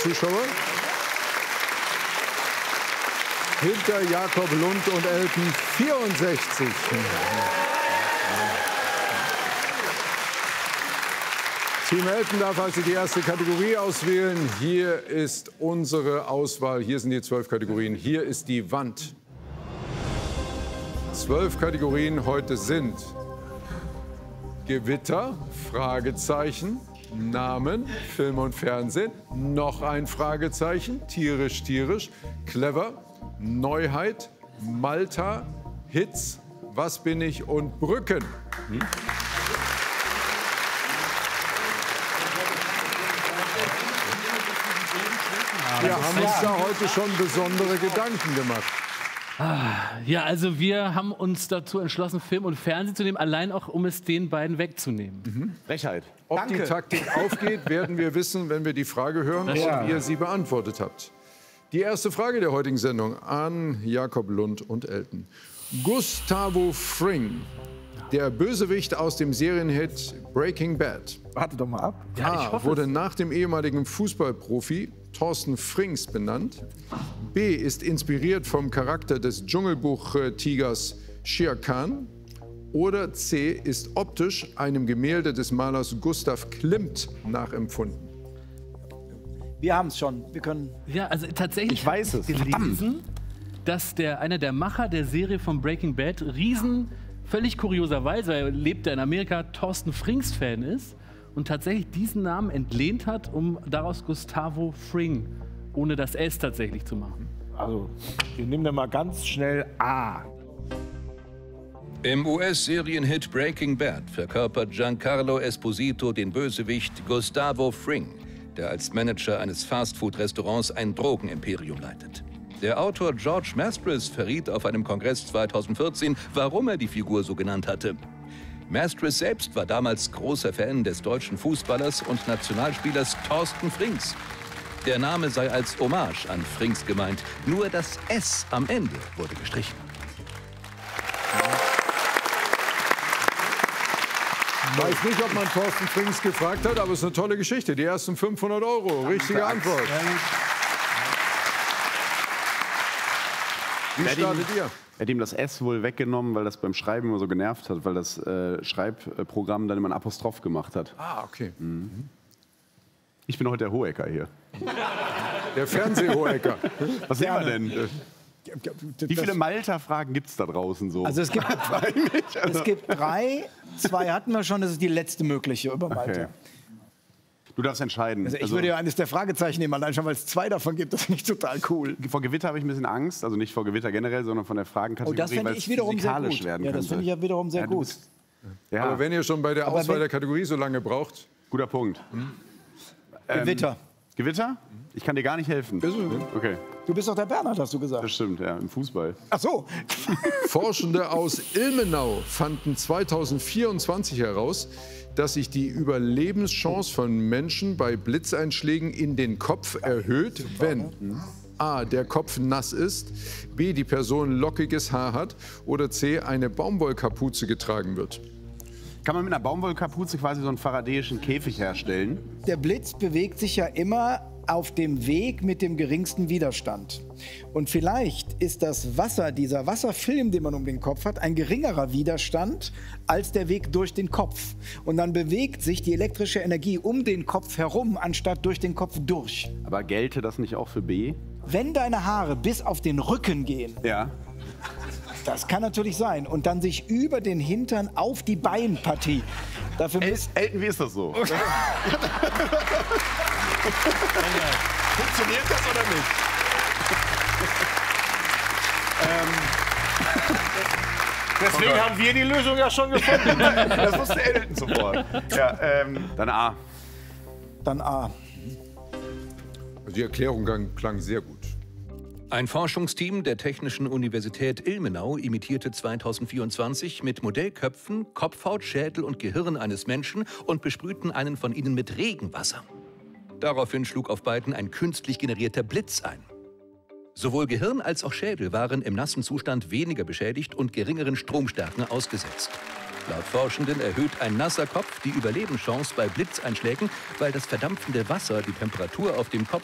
Zuschauer. Hinter Jakob Lund und Elton 64. Team Elton darf also die erste Kategorie auswählen. Hier ist unsere Auswahl. Hier sind die 12 Kategorien. Hier ist die Wand. 12 Kategorien heute sind Gewitter, Fragezeichen, Namen, Film und Fernsehen, noch ein Fragezeichen, tierisch, tierisch, clever, Neuheit, Malta, Hits, was bin ich und Brücken. Wir haben uns da heute schon besondere Gedanken gemacht. Ja, also wir haben uns dazu entschlossen, Film und Fernsehen zu nehmen, allein auch, um es den beiden wegzunehmen. Frechheit. Ob die Taktik aufgeht, werden wir wissen, wenn wir die Frage hören und ihr sie beantwortet habt. Die erste Frage der heutigen Sendung an Jakob Lund und Elton. Gustavo Fring, der Bösewicht aus dem Serienhit Breaking Bad. Warte doch mal ab. A. Wurde nach dem ehemaligen Fußballprofi Thorsten Frings benannt. B. Ist inspiriert vom Charakter des Dschungelbuch-Tigers Shere Khan. Oder C. Ist optisch einem Gemälde des Malers Gustav Klimt nachempfunden. Wir haben es schon. Wir können. Ja, also tatsächlich. Ich weiß es. Gelesen, dass einer der Macher der Serie von Breaking Bad völlig kurioserweise, weil er lebt in Amerika, Thorsten Frings-Fan ist und tatsächlich diesen Namen entlehnt hat, um daraus Gustavo Fring, ohne das S tatsächlich zu machen. Also, wir nehmen da mal ganz schnell A. Im US-Serienhit Breaking Bad verkörpert Giancarlo Esposito den Bösewicht Gustavo Fring, der als Manager eines Fastfood-Restaurants ein Drogenimperium leitet. Der Autor George Mastris verriet auf einem Kongress 2014, warum er die Figur so genannt hatte. Mastris selbst war damals großer Fan des deutschen Fußballers und Nationalspielers Thorsten Frings. Der Name sei als Hommage an Frings gemeint, nur das S am Ende wurde gestrichen. Ich weiß nicht, ob man Thorsten Frings gefragt hat, aber es ist eine tolle Geschichte. Die ersten 500 €. Richtige Antwort. Wie startet ihr? Er hat ihm das S wohl weggenommen, weil das beim Schreiben immer so genervt hat, weil das Schreibprogramm dann immer ein Apostroph gemacht hat. Ah, okay. Ich bin heute der Hohecker hier. Der Fernsehhohecker. Was sehen wir denn? Wie viele Malta-Fragen gibt es da draußen so? Also es gibt, es gibt 3. 2 hatten wir schon. Das ist die letzte mögliche über Malta. Okay. Du darfst entscheiden. Also ich würde ja eines der Fragezeichen nehmen, allein schon, weil es 2 davon gibt. Das finde ich total cool. Vor Gewitter habe ich ein bisschen Angst. Also nicht vor Gewitter generell, sondern von der Fragenkategorie, Das finde ich wiederum sehr gut. werden Ja, das finde ich ja wiederum sehr gut. Ja, Aber wenn ihr schon bei der Auswahl der Kategorie so lange braucht. guter Punkt. Gewitter. Gewitter? Ich kann dir gar nicht helfen. Okay, Du bist doch der Bernhard, hast du gesagt. das stimmt, ja, im Fußball. Ach so. Forschende aus Ilmenau fanden 2024 heraus, dass sich die Überlebenschance von Menschen bei Blitzeinschlägen in den Kopf erhöht, wenn A. der Kopf nass ist, B. die Person lockiges Haar hat oder C. eine Baumwollkapuze getragen wird. Kann man mit einer Baumwollkapuze quasi so einen faradäischen Käfig herstellen? Der Blitz bewegt sich ja immer auf dem Weg mit dem geringsten Widerstand. Und vielleicht ist das Wasser, dieser Wasserfilm, den man um den Kopf hat, ein geringerer Widerstand als der Weg durch den Kopf. Und dann bewegt sich die elektrische Energie um den Kopf herum, anstatt durch den Kopf durch. Aber gelte das nicht auch für B? Wenn deine Haare bis auf den Rücken gehen, Ja. das kann natürlich sein, und dann sich über den Hintern auf die Beinpartie. Dafür Elton, wie ist das so? Funktioniert das oder nicht? Deswegen haben wir die Lösung ja schon gefunden. Das wusste Elton sofort. Ja, dann A. Dann A. Die Erklärung klang sehr gut. Ein Forschungsteam der Technischen Universität Ilmenau imitierte 2024 mit Modellköpfen Kopfhaut, Schädel und Gehirn eines Menschen und besprühten einen von ihnen mit Regenwasser. Daraufhin schlug auf beiden ein künstlich generierter Blitz ein. Sowohl Gehirn als auch Schädel waren im nassen Zustand weniger beschädigt und geringeren Stromstärken ausgesetzt. Laut Forschenden erhöht ein nasser Kopf die Überlebenschance bei Blitzeinschlägen, weil das verdampfende Wasser die Temperatur auf dem Kopf